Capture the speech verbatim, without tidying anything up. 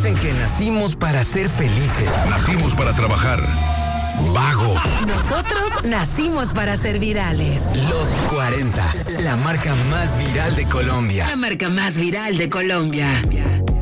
Dicen que nacimos para ser felices. Nacimos para trabajar. Vagos. Nosotros nacimos para ser virales. Los cuarenta, la marca más viral de Colombia. La marca más viral de Colombia.